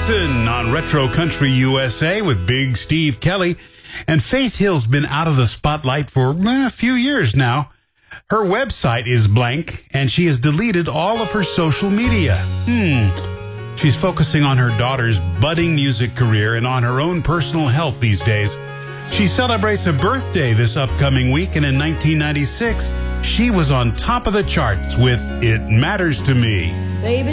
Jackson on Retro Country USA with Big Steve Kelly. And Faith Hill's been out of the spotlight for a few years now. Her website is blank, and she has deleted all of her social media. She's focusing on her daughter's budding music career and on her own personal health these days. She celebrates a birthday this upcoming week, and in 1996, she was on top of the charts with It Matters to Me. Baby,